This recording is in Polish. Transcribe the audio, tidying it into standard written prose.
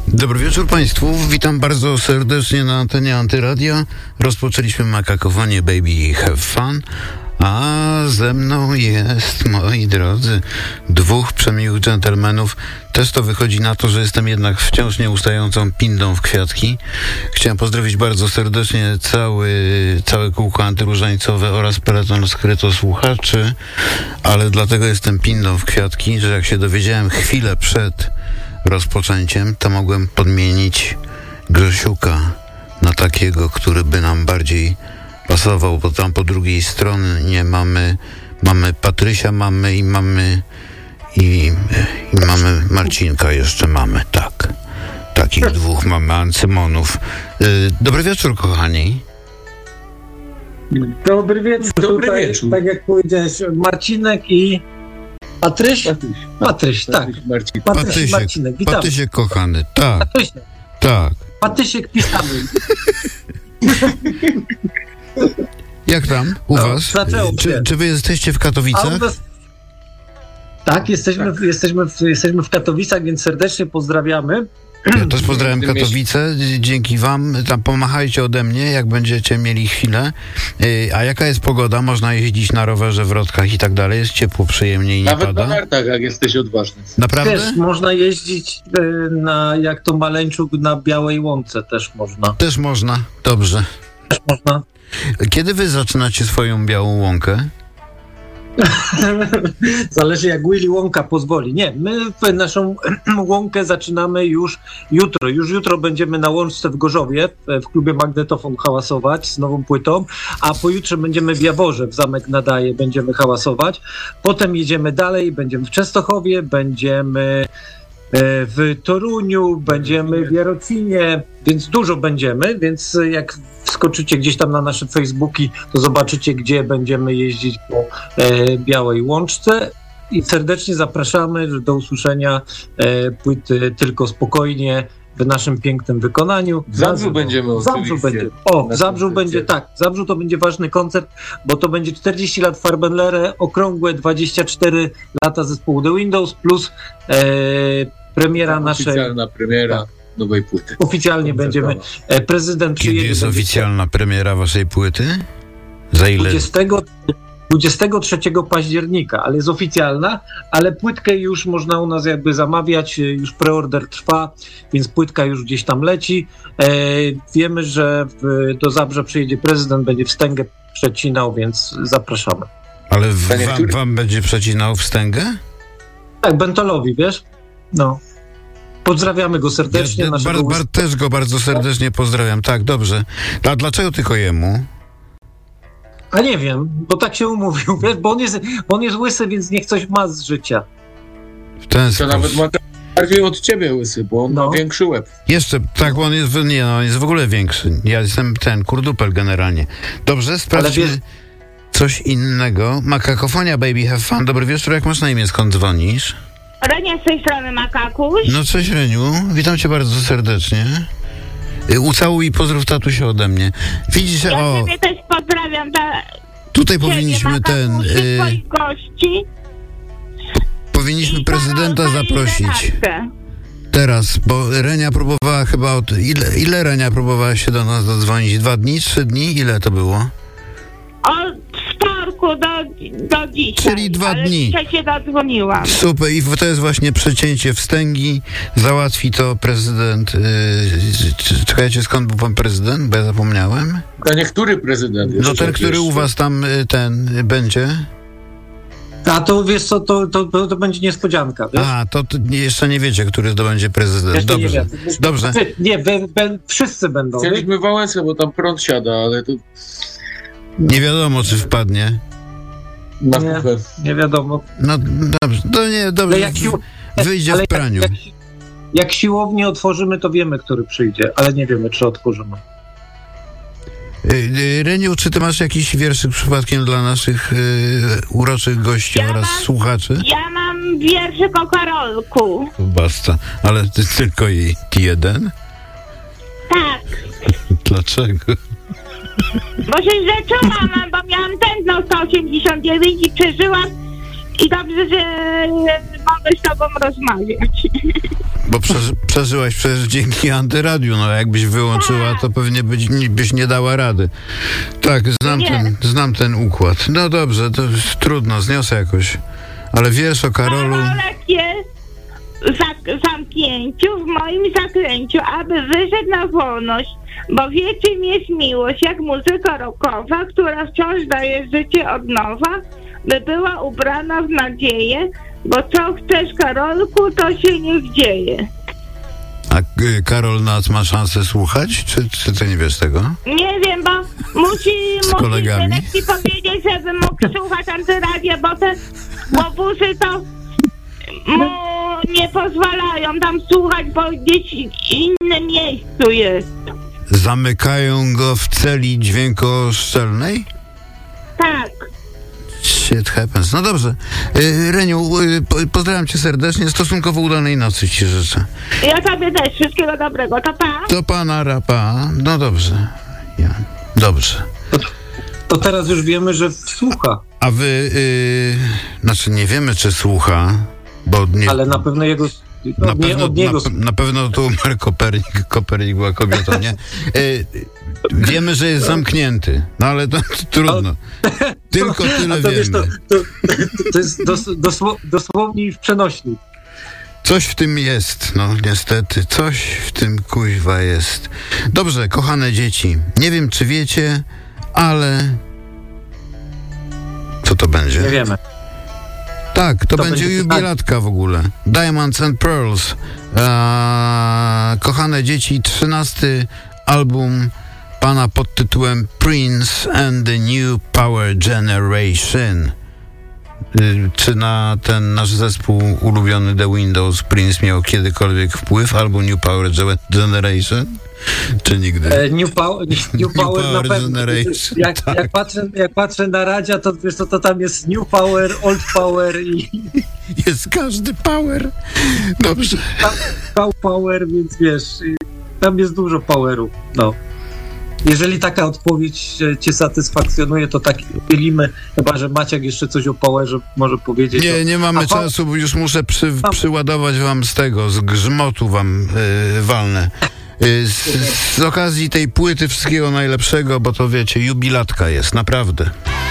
Dobry wieczór Państwu, witam bardzo serdecznie na antenie Antyradia. Rozpoczęliśmy Makakofonię Baby Have Fun, a ze mną jest, moi drodzy, dwóch przemiłych dżentelmenów. Też to wychodzi na to, że jestem jednak wciąż nieustającą pindą w kwiatki. Chciałem pozdrowić bardzo serdecznie całe kółko antyróżańcowe oraz peleton skryto słuchaczy, ale dlatego jestem pindą w kwiatki, że jak się dowiedziałem chwilę przed rozpoczęciem, to mogłem podmienić Grzesiuka na takiego, który by nam bardziej pasował, bo tam po drugiej stronie mamy Patrysia, mamy Marcinka jeszcze mamy, tak. Takich dwóch mamy Ancymonów. Dobry wieczór, kochani. Dobry wieczór. Dobry wieczór. Tak jak powiedziałeś, Marcinek i Patryś, tak. Marcinek, witamy. Patysiek kochany, tak. Patysiek. Tak. Patysiek pisany. Jak tam u was? Czy wy jesteście w Katowicach? Tak, jesteśmy w Katowicach, więc serdecznie pozdrawiamy. Ja też pozdrawiam Katowice, dzięki wam. Tam pomachajcie ode mnie, jak będziecie mieli chwilę. A jaka jest pogoda? Można jeździć na rowerze, w Wrotkach i tak dalej? Jest ciepło, przyjemnie i nie nawet pada? Nawet na nartach, jak jesteś odważny. Naprawdę? Też można jeździć jak to Maleńczuk, na Białej Łące też można. Też można, dobrze. Też można. Kiedy wy zaczynacie swoją Białą Łąkę? Zależy, jak Willy Wonka pozwoli. Nie, my naszą łąkę zaczynamy już jutro. Już jutro będziemy na Łączce w Gorzowie, w klubie Magnetofon hałasować z nową płytą, a pojutrze będziemy w Jaworze, w Zamek Nadaje, będziemy hałasować. Potem jedziemy dalej, będziemy w Częstochowie, będziemy w Toruniu, będziemy w Jarocinie, więc dużo będziemy, więc jak wskoczycie gdzieś tam na nasze Facebooki, to zobaczycie, gdzie będziemy jeździć po Białej Łączce i serdecznie zapraszamy do usłyszenia płyty Tylko Spokojnie w naszym pięknym wykonaniu. W Zabrzu będziemy oczywiście. W Zabrzu będzie, tak. W Zabrzu to będzie ważny koncert, bo to będzie 40 lat Farbenlere, okrągłe 24 lata zespołu The Windows, plus premiera naszej... Oficjalna premiera nowej płyty. Oficjalnie będziemy... Prezydent Kiedy jest oficjalna premiera waszej płyty? Za ile? 23 października, ale jest oficjalna, ale płytkę już można u nas jakby zamawiać, już preorder trwa, więc płytka już gdzieś tam leci. Wiemy, że do Zabrza przyjedzie prezydent, będzie wstęgę przecinał, więc zapraszamy. Ale wam będzie przecinał wstęgę? Tak, Bentolowi, wiesz? No. Pozdrawiamy go serdecznie. Też go bardzo serdecznie pozdrawiam, tak, dobrze. A dlaczego tylko jemu? A nie wiem, bo tak się umówił, wiesz, bo on jest łysy, więc niech coś ma z życia. W ten sposób. To nawet ma bardziej od ciebie łysy, bo on ma większy łeb. Jeszcze, tak, bo on jest w ogóle większy. Ja jestem kurdupel generalnie. Dobrze, sprawdźmy coś innego. Makakofonia Baby Have Fun. Dobry wieczór, jak masz na imię, skąd dzwonisz? Renia z tej strony, Makakuś. No cześć, Reniu, witam cię bardzo serdecznie. Ucałuj i pozdrów tatusia ode mnie. Widzisz, ja ciebie też pozdrawiam. Tutaj powinniśmy swoich gości. Powinniśmy prezydenta zaprosić. Teraz, bo Renia próbowała chyba ile Renia próbowała się do nas dodzwonić? 2 dni, 3 dni? Ile to było? Od wtorku do dzisiaj. Czyli 2 dni. Dzisiaj się dodzwoniłam. Super, i to jest właśnie przecięcie wstęgi. Załatwi to prezydent. Czekajcie, skąd był pan prezydent? Bo ja zapomniałem. A niektóry prezydent? No ten, który u was tam będzie. A to wiesz co, to będzie niespodzianka, wiesz? A, to jeszcze nie wiecie, który to będzie prezydent. Jeszcze dobrze, dobrze. Nie, wszyscy będą. Chcieliśmy Wałęsę, bo tam prąd siada, ale to... Nie wiadomo, czy wpadnie. Nie wiadomo. No dobrze, to nie, dobrze. Wyjdzie w praniu. Jak siłownię otworzymy, to wiemy, który przyjdzie, ale nie wiemy, czy otworzymy. Reniu, czy ty masz jakiś wierszyk przypadkiem dla naszych uroczych gości oraz słuchaczy? Ja mam wierszyk o Karolku. Basta, ale tylko jeden? Tak. Dlaczego? Bo się zaczęłam, bo miałam tętno 189 i przeżyłam i dobrze, że mogę z tobą rozmawiać. Bo przeżyłaś przecież dzięki Antyradiu, no jakbyś wyłączyła, to pewnie byś nie dała rady. Tak, znam ten układ. No dobrze, to trudno, zniosę jakoś. Ale wiersz o Karolu... Karolek jest w zamknięciu, w moim zakręciu, aby wyszedł na wolność, bo wie, czym jest miłość, jak muzyka rockowa, która wciąż daje życie od nowa, by była ubrana w nadzieję, bo co chcesz, Karolku, to się niech dzieje. A Karol nas ma szansę słuchać? Czy ty nie wiesz tego? Nie wiem, bo musi dyrekcji powiedzieć, żeby mógł słuchać Antyradia, bo te łobuzy to mu nie pozwalają tam słuchać, bo gdzieś w innym miejscu jest. Zamykają go w celi dźwiękoszczelnej? Tak. Shit happens. No dobrze. Reniu, pozdrawiam cię serdecznie. Stosunkowo udanej nocy ci życzę. Ja tobie też. Wszystkiego dobrego. To pa. To pana rapa. No dobrze. Dobrze. To teraz już wiemy, że słucha. A wy... znaczy nie wiemy, czy słucha, bo nie... Ale na pewno jego... Na pewno tu umarł Kopernik była kobietą, nie? Wiemy, że jest zamknięty, no ale to trudno. Tylko tyle wiemy. Wiesz, to jest dosłownie w przenośni. Coś w tym jest, no niestety, coś w tym kuźwa jest. Dobrze, kochane dzieci, nie wiem, czy wiecie, ale... Co to będzie? Nie wiemy. Tak, to będzie jubilatka w ogóle. Diamonds and Pearls. Kochane dzieci, 13 album pana pod tytułem Prince and the New Power Generation. Czy na ten nasz zespół ulubiony The Windows Prince miał kiedykolwiek wpływ? Albo New Power Generation? Czy nigdy? New Power na pewno. Jak patrzę na Radzia, to wiesz, to tam jest New Power, Old Power i... Jest każdy power. Dobrze. Power, więc wiesz, tam jest dużo poweru. No. Jeżeli taka odpowiedź cię satysfakcjonuje, to tak dzielimy. Chyba że Maciek jeszcze coś o powerze może powiedzieć. Nie mamy czasu, bo już muszę przyładować wam z grzmotu wam walnę. Z okazji tej płyty wszystkiego najlepszego, bo to wiecie, jubilatka jest, naprawdę.